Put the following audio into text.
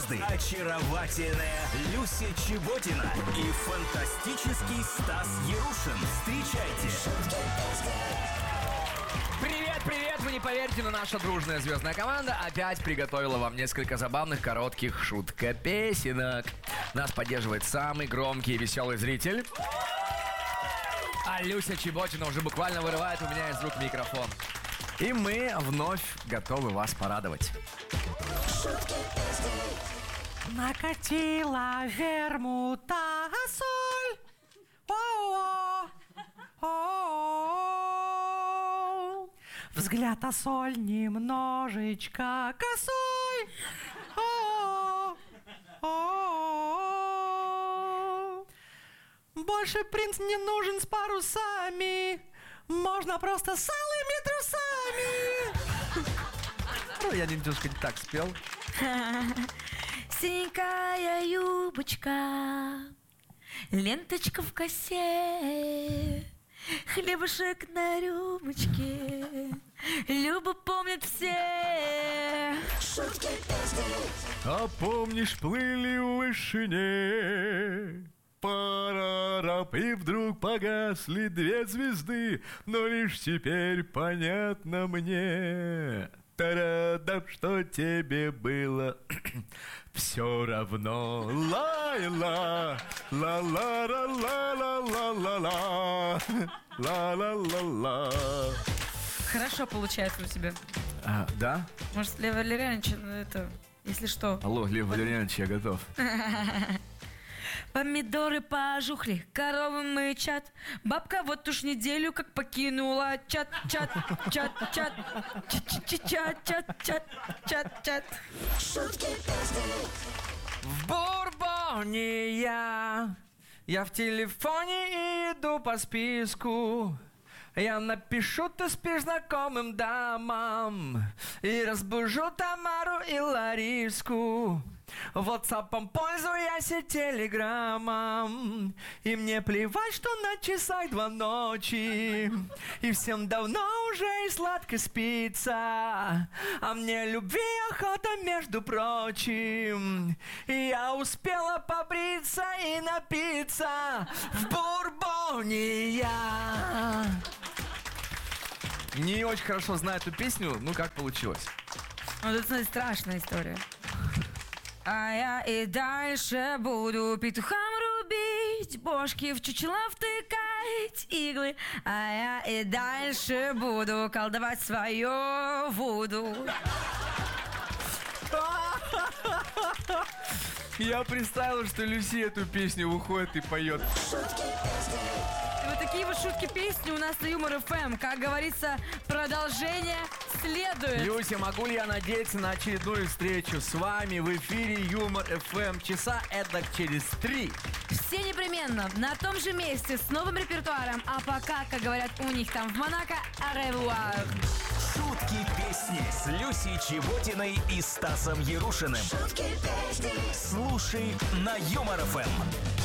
звезды, очаровательная Люся Чеботина и фантастический Стас Ярушин. Встречайте! Привет! Вы не поверите, но наша дружная звездная команда опять приготовила вам несколько забавных коротких шутка-песенок. Нас поддерживает самый громкий и веселый зритель. А Люся Чеботина уже буквально вырывает у меня из рук микрофон. И мы вновь готовы вас порадовать. Накатила вермута соль. О-о-о. Взгляд а соль немножечко косой. О-о-о. Больше принц не нужен с парусами. Можно просто с алыми трусами. Ну, я немножко не так спел. Синенькая юбочка, ленточка в косе, хлебушек на рюмочке, Любу помнят все. А помнишь, плыли в вышине, парарап, и вдруг погасли две звезды, но лишь теперь понятно мне, тарадам, что тебе было все равно. Ла-ла, ла-ла-ла-ла-ла-ла-ла, ла-ла-ла-ла. Хорошо получается у тебя. Да? Может, Лев Валерьянович, это, если что. Алло, Лев Валерьянович, я готов. Помидоры пожухли, коровы мычат. Бабка вот уж неделю как покинула чат. В Бурбоне я в телефоне иду по списку. Я напишу, ты спишь знакомым дамам, и разбужу Тамару и Лариску. Ватсапом пользуясь и телеграммом, и мне плевать, что на часах 2 ночи, и всем давно уже и сладко спится, а мне любви охота, между прочим. И я успела побриться и напиться в Бурбоне я. Не очень хорошо знаю эту песню, ну как получилось? Вот это, смотри, страшная история. А я и дальше буду петухам рубить, бошки в чучело втыкать иглы. А я и дальше буду колдовать свое вуду. Я представил, что Люси эту песню выходит и поет. И вот такие вот шутки-песни у нас на Юмор ФМ. Как говорится, продолжение следует. Люся, могу ли я надеяться на очередную встречу с вами в эфире Юмор ФМ часа эдак через 3? Все непременно на том же месте с новым репертуаром. А пока, как говорят у них там в Монако, аревуар. Шутки песни с Люсей Чеботиной и Стасом Ярушиным. Слушай на Юмор ФМ.